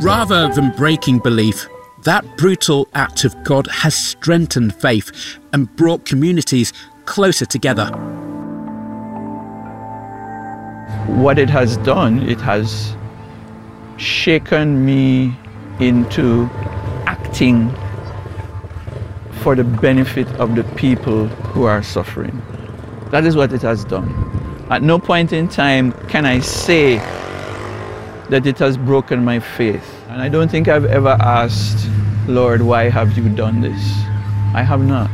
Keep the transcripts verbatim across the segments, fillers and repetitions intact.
Rather than breaking belief, that brutal act of God has strengthened faith and brought communities closer together. What it has done, it has shaken me into acting for the benefit of the people who are suffering. That is what it has done. At no point in time can I say that it has broken my faith. And I don't think I've ever asked, Lord, why have you done this? I have not.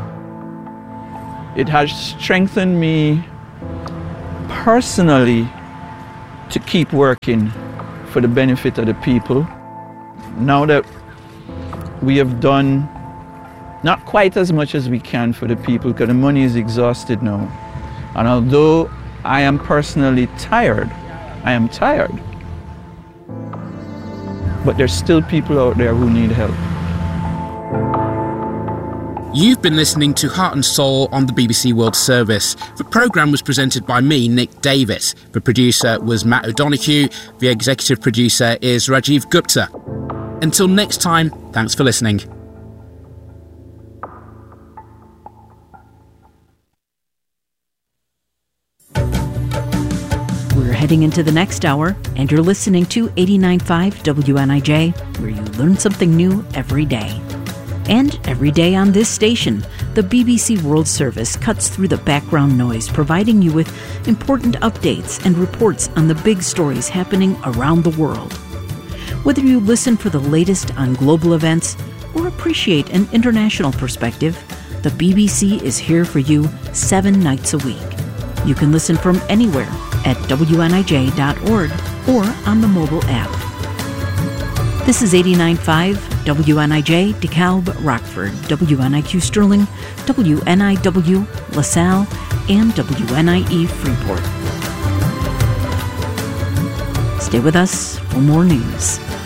It has strengthened me personally to keep working for the benefit of the people. Now that we have done not quite as much as we can for the people, because the money is exhausted now. And although I am personally tired, I am tired, but there's still people out there who need help. You've been listening to Heart and Soul on the B B C World Service. The programme was presented by me, Nick Davis. The producer was Matt O'Donoghue. The executive producer is Rajiv Gupta. Until next time, thanks for listening. We're heading into the next hour, and you're listening to eighty-nine point five W N I J, where you learn something new every day. And every day on this station, the B B C World Service cuts through the background noise, providing you with important updates and reports on the big stories happening around the world. Whether you listen for the latest on global events or appreciate an international perspective, the B B C is here for you seven nights a week. You can listen from anywhere at W N I J dot org or on the mobile app. This is eighty-nine point five W N I J, DeKalb, Rockford, W N I Q Sterling, W N I W, LaSalle, and W N I E Freeport. Stay with us for more news.